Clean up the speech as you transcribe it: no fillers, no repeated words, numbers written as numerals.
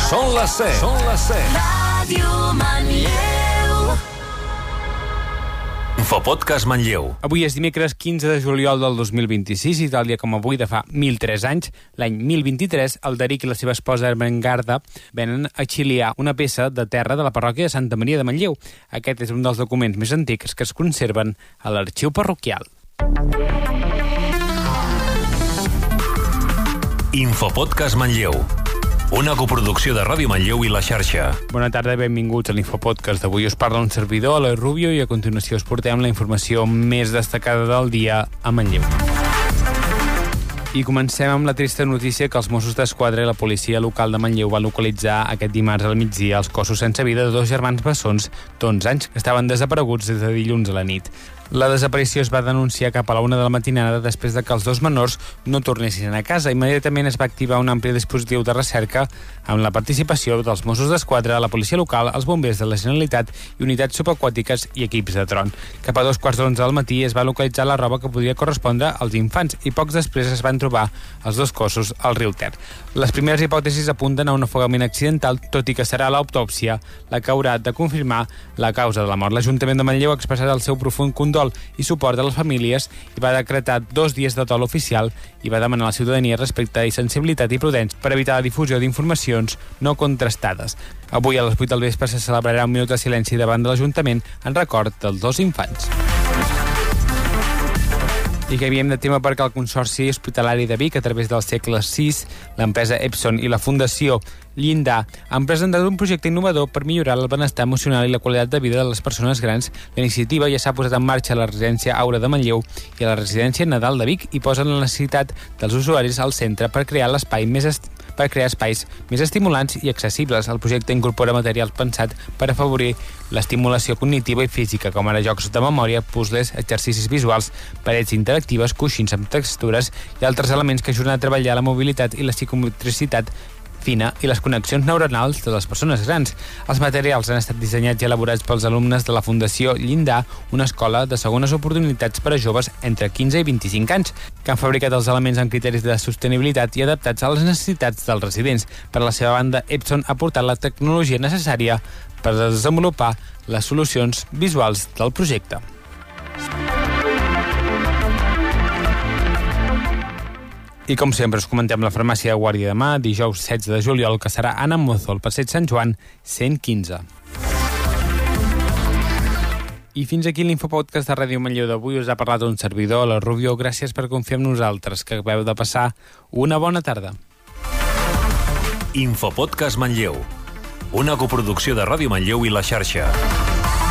Són les 7. Ràdio Manlleu. Infopodcast Manlleu. Avui és dimecres 15 de juliol del 2026 i tal dia com avui de fa 1.003 anys, l'any 1023, el Deric i la seva esposa Ermengarda venen a xiliar una peça de terra de la parròquia de Santa Maria de Manlleu. Aquest és un dels documents més antics que es conserven a l'arxiu parroquial. Infopodcast Manlleu. Una coproducció de Ràdio Manlleu i La Xarxa. Bona tarda i benvinguts a l'Infopodcast d'avui. Us parla un servidor, Eloi Rubio, i a continuació us portem la informació més destacada del dia a Manlleu. I comencem amb la trista notícia que els Mossos d'Esquadra i la policia local de Manlleu va localitzar aquest dimarts al migdia els cossos sense vida de dos germans bessons d'11 anys que estaven desapareguts des de dilluns a la nit. La desaparició es va denunciar cap a la 1 de la matinada després de que els dos menors no tornessin a casa. Immediatament es va activar un ampli dispositiu de recerca amb la participació dels Mossos d'Esquadra, la policia local, els bombers de la Generalitat i unitats subaquàtiques i equips de dron. Cap a 2:15 del matí es va localitzar la roba que podria correspondre als infants i pocs després es van trobar els dos cossos al riu Ter. Les primeres hipòtesis apunten a un ofegament accidental, tot i que serà l'autòpsia la que haurà de confirmar la causa de la mort. L'Ajuntament de Manlleu ha expressat el seu profund condol i suport a les famílies i va decretar 2 dies de dol oficial i va demanar a la ciutadania respecte i sensibilitat i prudència per evitar la difusió d'informacions no contrastades. Avui a les 8 del vespre se celebrarà un minut de silenci davant de l'Ajuntament en record dels dos infants. I canviem de tema perquè el Consorci Hospitalari de Vic, a través del segle VI, l'empresa Epson i la Fundació Llindar han presentat un projecte innovador per millorar el benestar emocional i la qualitat de vida de les persones grans. La iniciativa ja s'ha posat en marxa a la residència Aura de Manlleu i a la residència Nadal de Vic i posen la necessitat dels usuaris al centre per crear espais més estimulants i accessibles. El projecte incorpora material pensat per afavorir l'estimulació cognitiva i física, com ara jocs de memòria, puzzles, exercicis visuals, parets interactives, coixins amb textures i altres elements que ajuden a treballar la mobilitat i la psicomotricitat fina i les connexions neuronals de les persones grans. Els materials han estat dissenyats i elaborats pels alumnes de la Fundació Llindar, una escola de segones oportunitats per a joves entre 15 i 25 anys, que han fabricat els elements amb criteris de sostenibilitat i adaptats a les necessitats dels residents. Per la seva banda, Epson ha portat la tecnologia necessària per desenvolupar les solucions visuals del projecte. I com sempre us comentem la farmàcia de guàrdia demà, dijous 16 de juliol, que serà Ana Mozo, al Passeig Sant Joan 115. I fins aquí l'Infopodcast de Ràdio Manlleu d'avui. Us ha parlat un servidor, la Rubio. Gràcies per confiar en nosaltres, que acabeu de passar una bona tarda. Infopodcast Manlleu. Una coproducció de Ràdio Manlleu i La Xarxa.